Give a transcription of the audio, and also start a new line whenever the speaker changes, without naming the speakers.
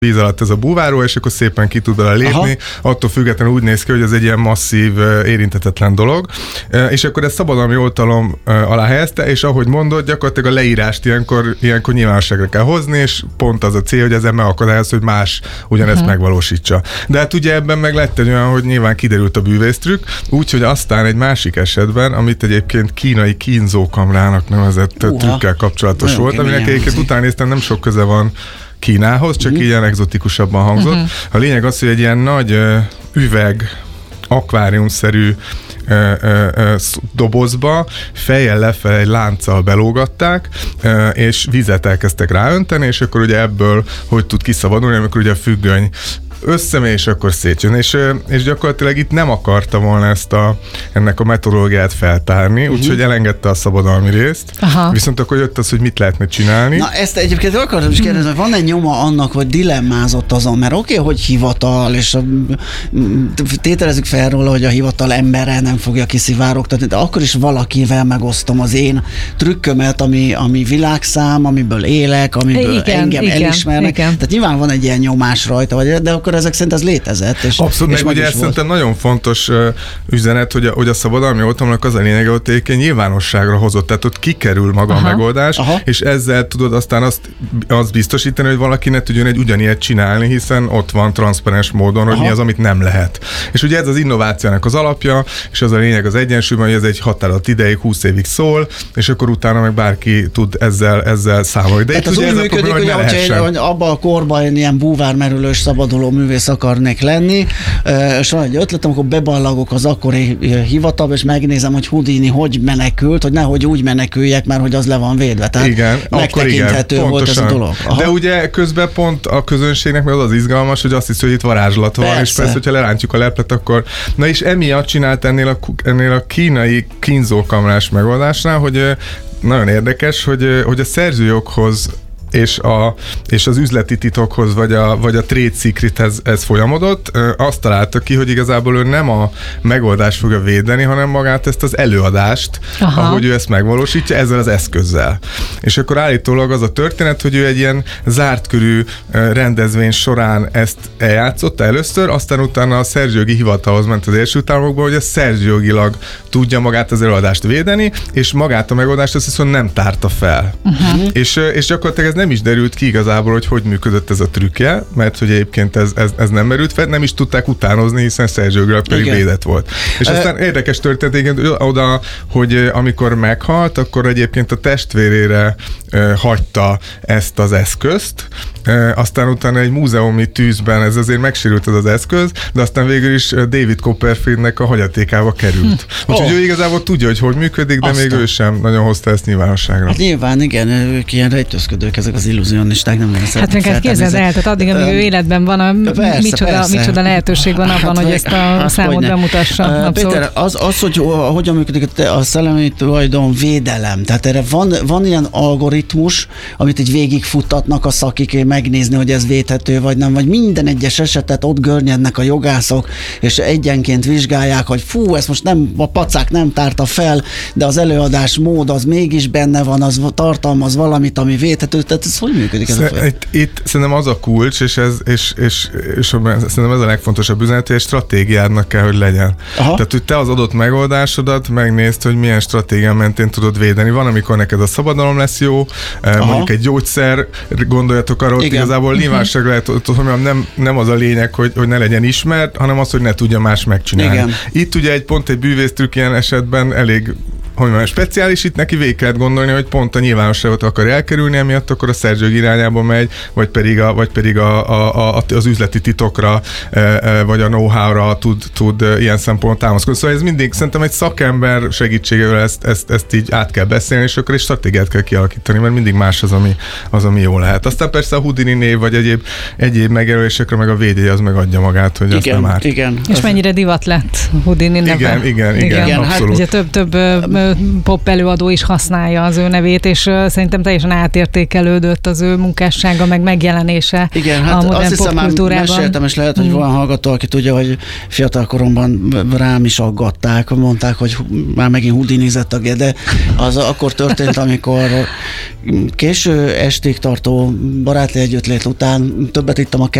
víz alatt ez a búváró, és akkor szépen ki tud bele lépni. Aha. Attól függetlenül úgy néz ki, hogy ez egy ilyen masszív, érintetetlen dolog. És akkor ezt szabadalmi oltalom alá helyezte, és ahogy mondod, gyakorlatilag a leírást ilyenkor nyilvánosságra kell hozni, és pont az a cél, hogy ezzel megakadályoz, hogy más ugyanezt megvalósítsa. De hát ugye ebben meg lett egy olyan, hogy nyilván kiderült a bűvésztrükk, úgyhogy aztán egy másik esetben, amit egyébként kínai kínzókamrának nevezett trükkel kapcsolatos volt, aminek egyébként utána néztem, nem sok köze van Kínához, csak ilyen egzotikusabban hangzott. A lényeg az, hogy egy ilyen nagy üveg, akváriumszerű dobozba fejjel lefelé egy lánccal belógatták, és vizet elkezdtek ráönteni, és akkor ugye ebből hogy tud kiszabadulni, amikor ugye a függöny összemegy, és akkor szétjön. És gyakorlatilag itt nem akarta volna ennek a metodológiát feltárni, úgyhogy elengedte a szabadalmi részt. Aha. Viszont akkor jött az, hogy mit lehetne csinálni.
Na ezt egyébként akartam is kérdezni, hogy van egy nyoma annak, hogy dilemmázott azon, mert oké, hogy hivatal, és tételezzük fel róla, hogy a hivatal emberre nem fogja kiszivárogtatni, de akkor is valakivel megosztom az én trükkömet, ami világszám, amiből élek, amiből engem elismernek. Igen. Tehát nyilván van egy ilyen nyomás rajta, de akkor ezek szerint ez létezett.
Abszolút, meg ugye ez szerintem nagyon fontos üzenet, hogy a szabadalmi oltalomnak az a lényege, hogy egyébként nyilvánosságra hozott, tehát ott kikerül maga a megoldás, és ezzel tudod aztán azt biztosítani, hogy valaki ne tudjon egy ugyanilyet csinálni, hiszen ott van transzparens módon, hogy mi az, amit nem lehet. És ugye ez az innovációnak az alapja, és az a lényeg az egyensúlyban, hogy ez egy határozott ideig, 20 évig szól, és akkor utána meg bárki tud ezzel számolni. De
itt ugye ez működik, hogy abban a korban ilyen búvármerülős szabaduló művész akarnék lenni, és van egy ötletem, akkor beballagok az akkori hivatalba, és megnézem, hogy Houdini hogy menekült, hogy nehogy úgy meneküljek, mert hogy az le van védve. Tehát
igen,
megtekinthető
akkor
volt ez a dolog.
De ugye közben pont a közönségnek meg az izgalmas, hogy azt hiszi, hogy itt varázslat van, és persze, hogyha lerántjuk a leplet, akkor... Na és emiatt csinált ennél a kínai kínzókamrás megoldásnál, hogy nagyon érdekes, hogy a szerzőjoghoz és az üzleti titokhoz, vagy a trade secrethez ez folyamodott, azt találta ki, hogy igazából ő nem a megoldást fogja védeni, hanem magát ezt az előadást, ahogy ő ezt megvalósítja, ezzel az eszközzel. És akkor állítólag az a történet, hogy ő egy ilyen zártkörű rendezvény során ezt eljátszotta először, aztán utána a szerzőjogi hivatalhoz ment az Egyesült Államokba, hogy a szerzőjogilag tudja magát az előadást védeni, és magát a megoldást azt viszont nem tárta fel. És gyakorlatilag ez nem is derült ki igazából, hogy működött ez a trükkje, mert hogy egyébként ez nem merült fel, nem is tudták utánozni, hiszen szerzőjogilag pedig védett volt. És aztán érdekes történt oda, hogy amikor meghalt, akkor egyébként a testvérére hagyta ezt az eszközt, aztán utána egy múzeumi tűzben ez azért megsérült ez az eszköz, de aztán végül is David Copperfieldnek a hagyatékába került. Úgyhogy ő igazából tudja, hogy működik, de még ő sem nagyon hozta ezt nyilvánosságra.
Hát nyilván, igen, ők ilyen rejtőzködők, ezek az illúzionisták, nem nagyon
szeretnek. Hát meg képzeld el, tehát addig, amíg ő életben van, micsoda lehetőség van abban, hogy ezt a számot bemutassa.
Péter, az, hogy hogyan működik a szellemi tulajdon védelem, tehát erre van ilyen algoritmus, amit így végigfuttatnak a szakik, megnézni, hogy ez védhető vagy nem, vagy minden egyes esetet ott görnyednek a jogászok, és egyenként vizsgálják, hogy ezt most nem, a pacák nem tárta fel, de az előadás mód az mégis benne van, az tartalmaz valamit, ami védhető, tehát ez hogy működik ez a folyamat?
Itt szerintem az a kulcs, és szerintem ez a legfontosabb üzenet, hogy egy stratégiádnak kell, hogy legyen. Tehát, hogy te az adott megoldásodat megnézd, hogy milyen stratégia mentén tudod védeni. Van, amikor neked a szabadalom lesz jó, mondjuk egy gyógyszer, gondoljatok arra, hogy igazából nyilvánosságra lehet, hogy nem az a lényeg, hogy ne legyen ismert, hanem az, hogy ne tudja más megcsinálni. Igen. Itt ugye pont egy bűvésztrükk ilyen esetben elég speciális, itt neki végig kellett gondolni, hogy pont a nyilvánosságot akar elkerülni, emiatt akkor a szerzőjog irányába megy, vagy pedig az üzleti titokra, vagy a know-how-ra tud ilyen szempontból támaszkodni. Szóval ez mindig szerintem egy szakember segítségével ezt így át kell beszélni, és akkor egy stratégiát kell kialakítani, mert mindig más az, ami jó lehet. Aztán persze a Houdini név, vagy egyéb megjelölésekre meg a védjegy az megadja magát, hogy
igen,
azt nem árt.
Igen.
És mennyire divat lett Houdini neve.
Igen, abszolút.
Hát ugye több pop előadó is használja az ő nevét, és szerintem teljesen átértékelődött az ő munkássága, meg megjelenése.
Igen, hát
a modern
azt hiszem,
popkultúrában.
Meséltem, és lehet, hogy van hallgató, aki tudja, hogy fiatal koromban rám is aggatták, mondták, hogy már megint houdinizett a Gede. Az akkor történt, amikor késő estig tartó baráti együttlét után többet ittam a